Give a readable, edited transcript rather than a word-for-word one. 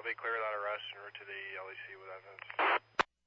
clear without arrest en route to the LEC with evidence.